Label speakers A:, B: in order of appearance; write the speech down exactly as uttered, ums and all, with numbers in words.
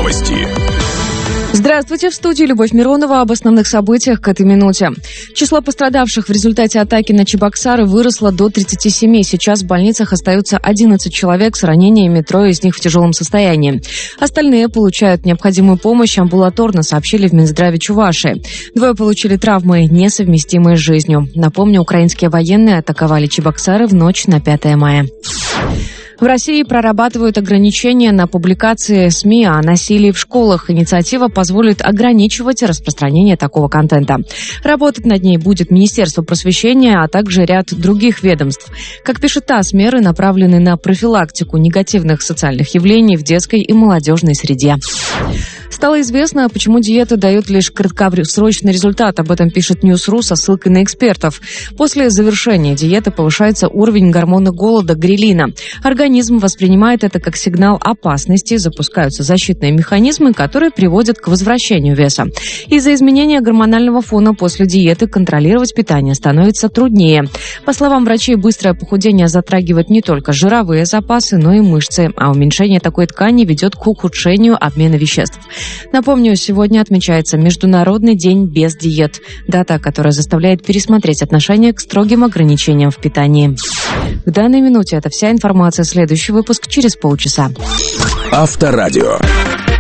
A: Новости.
B: Здравствуйте, в студии Любовь Миронова об основных событиях к этой минуте. Число пострадавших в результате атаки на Чебоксары выросло до тридцати семи. Сейчас в больницах остаются одиннадцать человек с ранениями, трое из них в тяжелом состоянии. Остальные получают необходимую помощь амбулаторно, сообщили в Минздраве Чувашии. Двое получили травмы, несовместимые с жизнью. Напомню, украинские военные атаковали Чебоксары в ночь на пятое мая. В России прорабатывают ограничения на публикации СМИ о насилии в школах. Инициатива позволит ограничивать распространение такого контента. Работать над ней будет Министерство просвещения, а также ряд других ведомств. Как пишет ТАСС, меры направлены на профилактику негативных социальных явлений в детской и молодежной среде. Стало известно, почему диета дает лишь краткосрочный результат. Об этом пишет Ньюс.ру со ссылкой на экспертов. После завершения диеты повышается уровень гормона голода грелина. Организм воспринимает это как сигнал опасности, запускаются защитные механизмы, которые приводят к возвращению веса. Из-за изменения гормонального фона после диеты контролировать питание становится труднее. По словам врачей, быстрое похудение затрагивает не только жировые запасы, но и мышцы, а уменьшение такой ткани ведет к ухудшению обмена веществ. Напомню, сегодня отмечается Международный день без диет. Дата, которая заставляет пересмотреть отношение к строгим ограничениям в питании. В данной минуте это вся информация. Следующий выпуск через полчаса.
A: Авторадио.